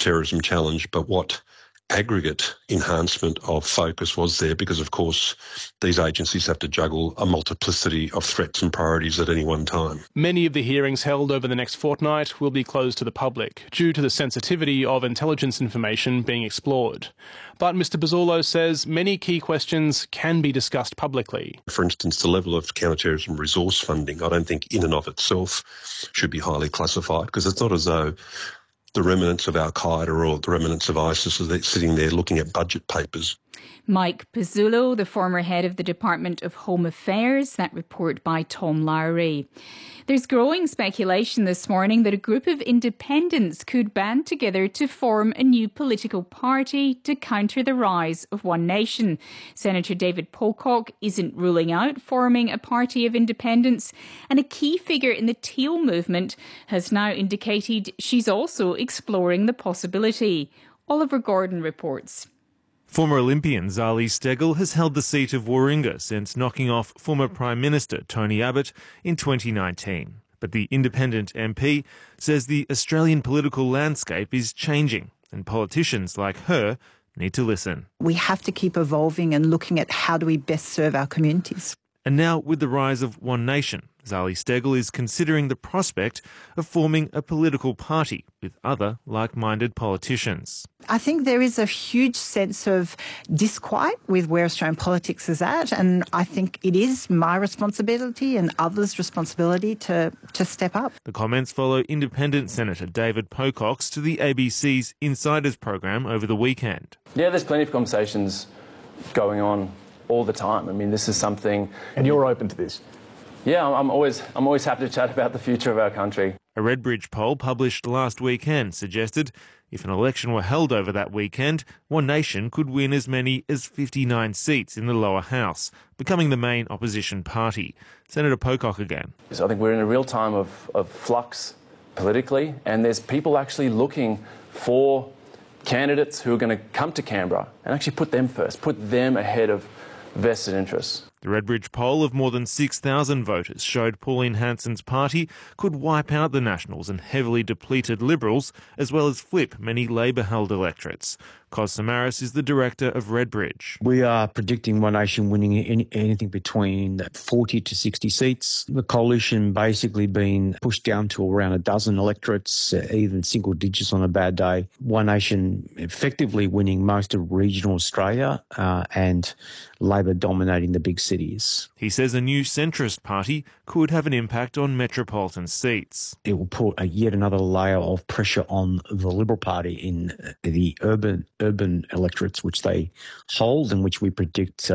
counter-terrorism challenge, but what aggregate enhancement of focus was there, because of course these agencies have to juggle a multiplicity of threats and priorities at any one time. Many of the hearings held over the next fortnight will be closed to the public due to the sensitivity of intelligence information being explored. But Mr Bozzolo says many key questions can be discussed publicly. For instance, the level of counter-terrorism resource funding, I don't think in and of itself should be highly classified, because it's not as though the remnants of Al-Qaeda or the remnants of ISIS are sitting there looking at budget papers. Mike Pezzullo, the former head of the Department of Home Affairs, that report by Tom Lowry. There's growing speculation this morning that a group of independents could band together to form a new political party to counter the rise of One Nation. Senator David Pocock isn't ruling out forming a party of independents, and a key figure in the Teal movement has now indicated she's also exploring the possibility. Oliver Gordon reports. Former Olympian Zali Steggall has held the seat of Warringah since knocking off former Prime Minister Tony Abbott in 2019. But the independent MP says the Australian political landscape is changing and politicians like her need to listen. We have to keep evolving and looking at how do we best serve our communities. And now, with the rise of One Nation, Zali Steggall is considering the prospect of forming a political party with other like-minded politicians. I think there is a huge sense of disquiet with where Australian politics is at, and I think it is my responsibility and others' responsibility to step up. The comments follow independent Senator David Pocock's to the ABC's Insiders program over the weekend. Yeah, there's plenty of conversations going on all the time. I mean, this is something... And you're open to this? Yeah, I'm always happy to chat about the future of our country. A Redbridge poll published last weekend suggested if an election were held over that weekend, One Nation could win as many as 59 seats in the lower house, becoming the main opposition party. Senator Pocock again. So I think we're in a real time of flux politically, and there's people actually looking for candidates who are going to come to Canberra and actually put them first, put them ahead of vested interests. The Redbridge poll of more than 6,000 voters showed Pauline Hanson's party could wipe out the Nationals and heavily depleted Liberals, as well as flip many Labor-held electorates. Cos Samaras is the director of Redbridge. We are predicting One Nation winning anything between 40 to 60 seats. The coalition basically being pushed down to around a dozen electorates, even single digits on a bad day. One Nation effectively winning most of regional Australia and Labor dominating the big cities. He says a new centrist party could have an impact on metropolitan seats. It will put yet another layer of pressure on the Liberal Party in the urban electorates, which they hold and which we predict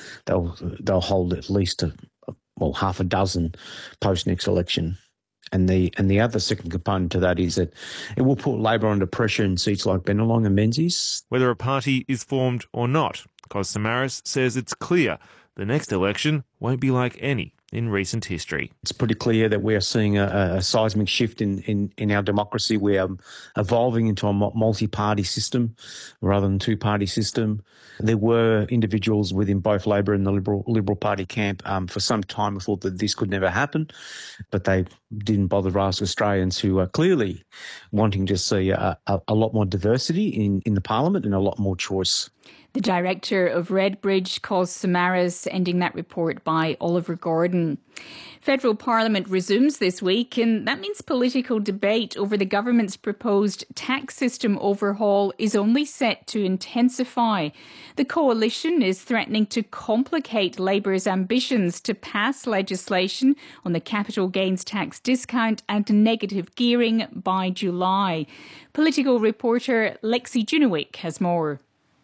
they'll hold at least half a dozen post next election. And the other second component to that is that it will put Labor under pressure in seats like Bennelong and Menzies. Whether a party is formed or not, Cos Samaras says it's clear the next election won't be like any in recent history. It's pretty clear that we are seeing a seismic shift in our democracy. We are evolving into a multi-party system rather than two-party system. There were individuals within both Labor and the Liberal Party camp for some time who thought that this could never happen, but they didn't bother to ask Australians who are clearly wanting to see a lot more diversity in the parliament and a lot more choice. The director of Redbridge, Cos Samaras, ending that report by Oliver Gordon. Federal Parliament resumes this week, and that means political debate over the government's proposed tax system overhaul is only set to intensify. The coalition is threatening to complicate Labor's ambitions to pass legislation on the capital gains tax discount and negative gearing by July. Political reporter Lexi Junowick has more.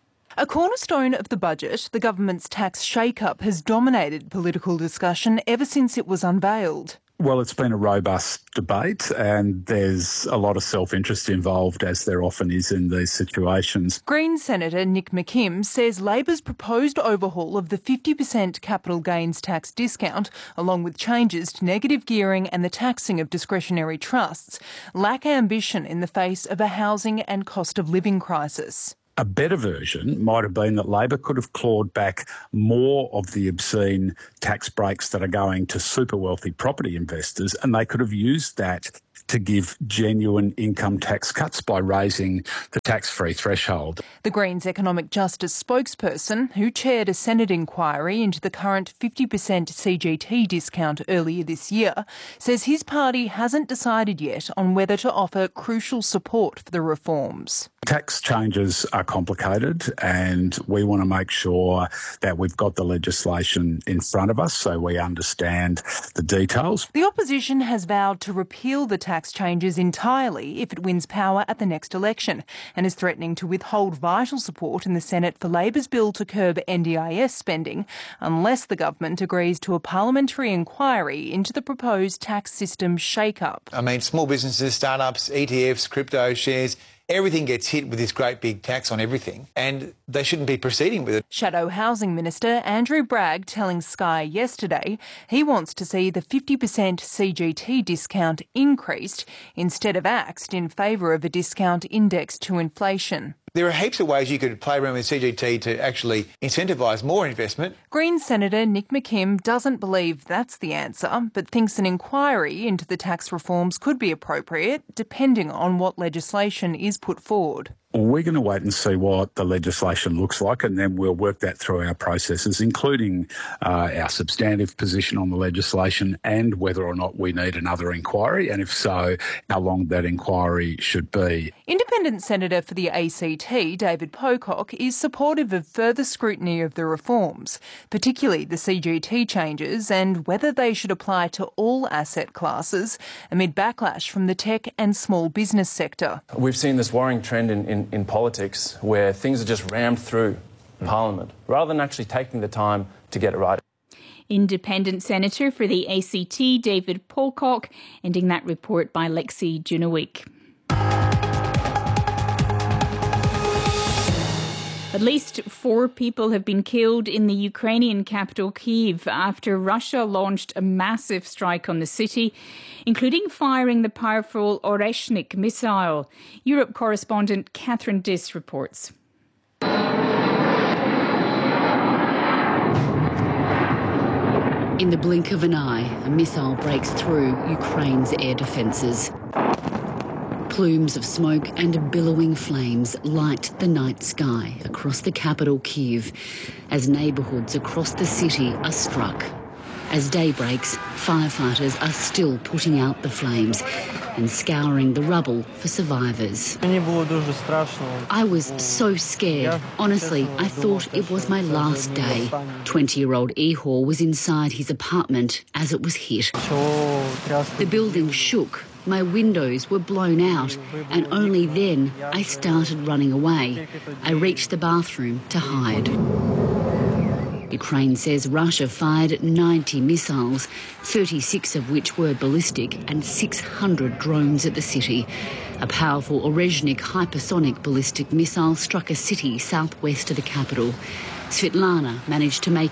A cornerstone of the budget, the government's tax shake-up has dominated political discussion ever since it was unveiled. Well, it's been a robust debate and there's a lot of self-interest involved, as there often is in these situations. Greens Senator Nick McKim says Labor's proposed overhaul of the 50% capital gains tax discount, along with changes to negative gearing and the taxing of discretionary trusts, lack ambition in the face of a housing and cost of living crisis. A better version might have been that Labor could have clawed back more of the obscene tax breaks that are going to super wealthy property investors, and they could have used that to give genuine income tax cuts by raising the tax-free threshold. The Greens economic justice spokesperson, who chaired a Senate inquiry into the current 50% CGT discount earlier this year, says his party hasn't decided yet on whether to offer crucial support for the reforms. Tax changes are complicated, and we want to make sure that we've got the legislation in front of us so we understand the details. The opposition has vowed to repeal the tax changes entirely if it wins power at the next election, and is threatening to withhold vital support in the Senate for Labor's bill to curb NDIS spending unless the government agrees to a parliamentary inquiry into the proposed tax system shake-up. I mean, small businesses, startups, ETFs, crypto shares, everything gets hit with this great big tax on everything, and they shouldn't be proceeding with it. Shadow Housing Minister Andrew Bragg telling Sky yesterday he wants to see the 50% CGT discount increased instead of axed in favour of a discount indexed to inflation. There are heaps of ways you could play around with CGT to actually incentivise more investment. Greens Senator Nick McKim doesn't believe that's the answer, but thinks an inquiry into the tax reforms could be appropriate, depending on what legislation is put forward. We're going to wait and see what the legislation looks like, and then we'll work that through our processes, including our substantive position on the legislation and whether or not we need another inquiry, and if so, how long that inquiry should be. Independent Senator for the ACT, David Pocock, is supportive of further scrutiny of the reforms, particularly the CGT changes and whether they should apply to all asset classes, amid backlash from the tech and small business sector. We've seen this worrying trend in politics where things are just rammed through Parliament rather than actually taking the time to get it right. Independent Senator for the ACT, David Pocock, ending that report by Lexi Junowick. At least 4 people have been killed in the Ukrainian capital Kyiv after Russia launched a massive strike on the city, including firing the powerful Oreshnik missile. Europe correspondent Catherine Diss reports. In the blink of an eye, a missile breaks through Ukraine's air defences. Plumes of smoke and billowing flames light the night sky across the capital Kyiv as neighbourhoods across the city are struck. As day breaks, firefighters are still putting out the flames and scouring the rubble for survivors. I was so scared. Honestly, I thought it was my last day. 20-year-old Ihor was inside his apartment as it was hit. The building shook. My windows were blown out, and only then I started running away. I reached the bathroom to hide. Ukraine says Russia fired 90 missiles, 36 of which were ballistic, and 600 drones at the city. A powerful Oreshnik hypersonic ballistic missile struck a city southwest of the capital. Svetlana managed to make